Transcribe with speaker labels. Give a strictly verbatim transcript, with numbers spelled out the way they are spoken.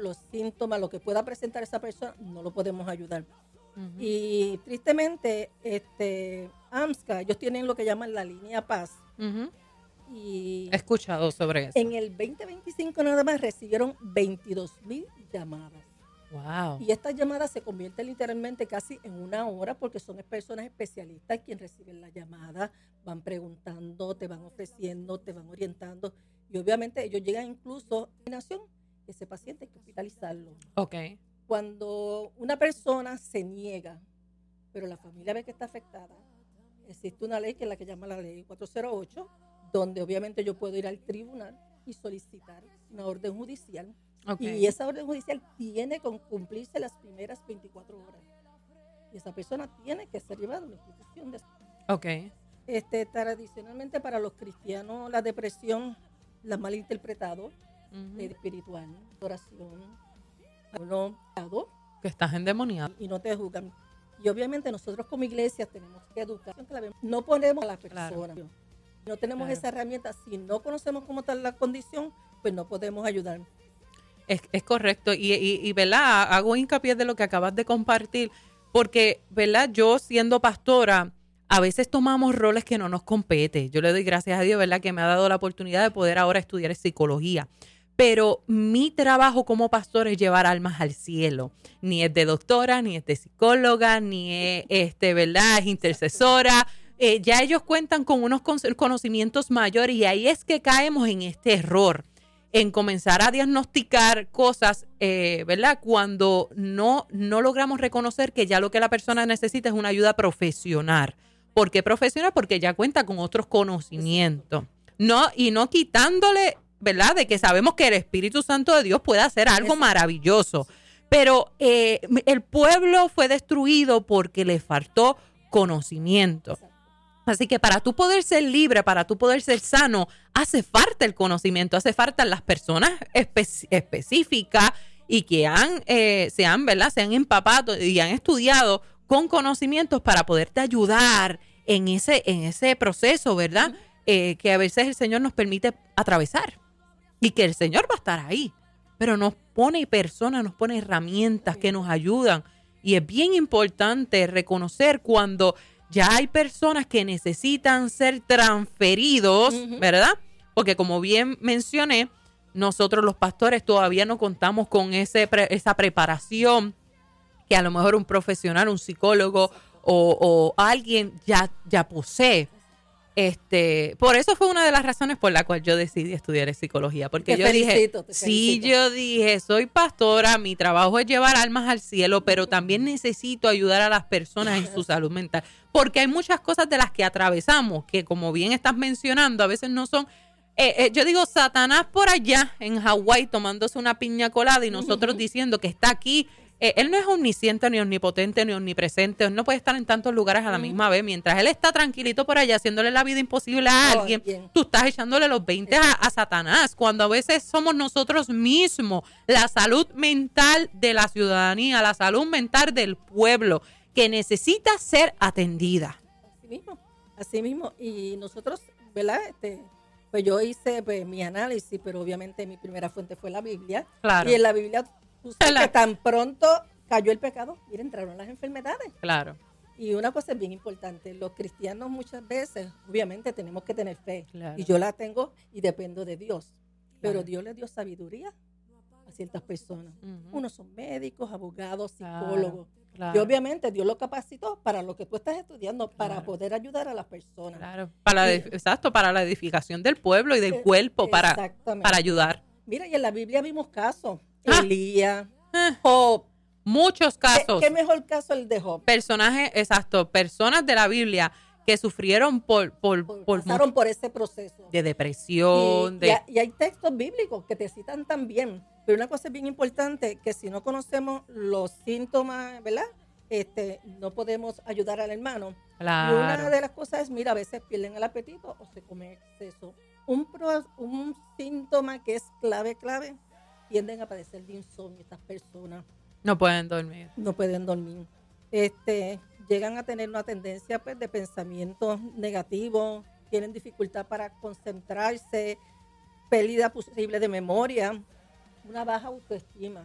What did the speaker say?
Speaker 1: los síntomas, lo que pueda presentar esa persona, no lo podemos ayudar.
Speaker 2: Uh-huh.
Speaker 1: Y tristemente, este, AMSCA, ellos tienen lo que llaman la línea Paz.
Speaker 2: Uh-huh.
Speaker 1: Y
Speaker 2: he escuchado sobre eso.
Speaker 1: En el veinte veinticinco nada más recibieron veintidós mil llamadas.
Speaker 2: Wow.
Speaker 1: Y estas llamadas se convierten literalmente casi en una hora porque son personas especialistas quienes reciben la llamada, van preguntando, te van ofreciendo, te van orientando. Y obviamente ellos llegan incluso a la nación, ese paciente hay que hospitalizarlo.
Speaker 2: Ok.
Speaker 1: Cuando una persona se niega, pero la familia ve que está afectada, existe una ley que es la que llama la ley cuatrocientos ocho, donde obviamente yo puedo ir al tribunal y solicitar una orden judicial.
Speaker 2: Okay.
Speaker 1: Y esa orden judicial tiene que cumplirse las primeras veinticuatro horas. Y esa persona tiene que ser llevada a una institución de
Speaker 2: Ok.
Speaker 1: Este, tradicionalmente para los cristianos la depresión la mal interpretado, uh-huh. espiritual, oración, no,
Speaker 2: que estás endemoniado
Speaker 1: y no te juzgan. Y obviamente nosotros como iglesia tenemos que educar, no ponemos a la persona, claro. no tenemos claro. esa herramienta, si no conocemos cómo está la condición, pues no podemos ayudar.
Speaker 2: Es, es correcto, y, y, y ¿verdad? Hago hincapié de lo que acabas de compartir, porque, ¿verdad? Yo siendo pastora, a veces tomamos roles que no nos competen. Yo le doy gracias a Dios, ¿verdad? Que me ha dado la oportunidad de poder ahora estudiar psicología. Pero mi trabajo como pastor es llevar almas al cielo. Ni es de doctora, ni es de psicóloga, ni es, este, ¿verdad? Es intercesora. Eh, ya ellos cuentan con unos conocimientos mayores y ahí es que caemos en este error, en comenzar a diagnosticar cosas, eh, ¿verdad? Cuando no, no logramos reconocer que ya lo que la persona necesita es una ayuda profesional. ¿Por qué profesional? Porque ya cuenta con otros conocimientos. No, y no quitándole, ¿verdad? De que sabemos que el Espíritu Santo de Dios puede hacer algo Eso. maravilloso. Pero eh, el pueblo fue destruido porque le faltó conocimiento. Así que para tú poder ser libre, para tú poder ser sano, hace falta el conocimiento, hace falta las personas espe- específicas y que han, eh, se han, ¿verdad? Se han empapado y han estudiado con conocimientos para poderte ayudar en ese, en ese proceso, ¿verdad? Uh-huh. Eh, que a veces el Señor nos permite atravesar y que el Señor va a estar ahí, pero nos pone personas, nos pone herramientas que nos ayudan. Y es bien importante reconocer cuando ya hay personas que necesitan ser transferidos, uh-huh. ¿verdad? Porque como bien mencioné, nosotros los pastores todavía no contamos con ese pre- esa preparación que a lo mejor un profesional, un psicólogo o, o alguien ya, ya posee. Este, por eso fue una de las razones por la cual yo decidí estudiar psicología, porque
Speaker 1: te
Speaker 2: yo
Speaker 1: felicito,
Speaker 2: dije, sí, yo dije, soy pastora, mi trabajo es llevar almas al cielo, pero también necesito ayudar a las personas en su salud mental, porque hay muchas cosas de las que atravesamos, que como bien estás mencionando, a veces no son, eh, eh, yo digo, Satanás por allá en Hawái tomándose una piña colada y nosotros uh-huh. diciendo que está aquí. Eh, él no es omnisciente, ni omnipotente, ni omnipresente. Él no puede estar en tantos lugares a la misma vez. Mientras él está tranquilito por allá haciéndole la vida imposible a alguien, oh, tú estás echándole los veinte a, a Satanás, cuando a veces somos nosotros mismos, la salud mental de la ciudadanía, la salud mental del pueblo, que necesita ser atendida.
Speaker 1: Así mismo, así mismo. Y nosotros, ¿verdad? Este, pues yo hice pues, mi análisis, pero obviamente mi primera fuente fue la Biblia.
Speaker 2: Claro.
Speaker 1: Y en la Biblia que tan pronto cayó el pecado, mira, entraron las enfermedades.
Speaker 2: Claro.
Speaker 1: Y una cosa es bien importante, los cristianos muchas veces, obviamente tenemos que tener fe.
Speaker 2: Claro.
Speaker 1: Y yo la tengo y dependo de Dios.
Speaker 2: Claro.
Speaker 1: Pero Dios le dio sabiduría a ciertas personas. Uh-huh. Unos son médicos, abogados, psicólogos. Claro. Claro. Y obviamente Dios lo capacitó para lo que tú estás estudiando, para claro. poder ayudar a las personas.
Speaker 2: Claro. Para y, exacto, para la edificación del pueblo y del eh, cuerpo, para, para ayudar.
Speaker 1: Mira, y en la Biblia vimos casos.
Speaker 2: Ah.
Speaker 1: Elías, eh. Job.
Speaker 2: Muchos casos.
Speaker 1: ¿Qué, ¿Qué mejor caso el de Job?
Speaker 2: Personajes, exacto, personas de la Biblia que sufrieron por... por,
Speaker 1: por,
Speaker 2: por
Speaker 1: pasaron por ese proceso.
Speaker 2: De depresión.
Speaker 1: Y,
Speaker 2: de...
Speaker 1: y, hay, y hay textos bíblicos que te citan también. Pero una cosa es bien importante, que si no conocemos los síntomas, ¿verdad? Este, no podemos ayudar al hermano.
Speaker 2: Claro.
Speaker 1: Y una de las cosas es, mira, a veces pierden el apetito o se comen exceso. Un, pro, un síntoma que es clave, clave, tienden a padecer de insomnio estas personas.
Speaker 2: No pueden dormir.
Speaker 1: No pueden dormir. Este, llegan a tener una tendencia pues, de pensamientos negativos, tienen dificultad para concentrarse, pérdida posible de memoria, una baja autoestima.